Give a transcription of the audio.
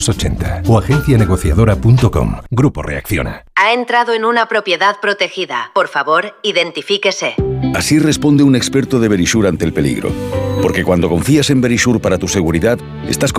80 o agencianegociadora.com. Grupo Reacciona. Ha entrado en una propiedad protegida. Por favor, identifíquese. Así responde un experto de Verisure ante el peligro. Porque cuando confías en Verisure para tu seguridad, estás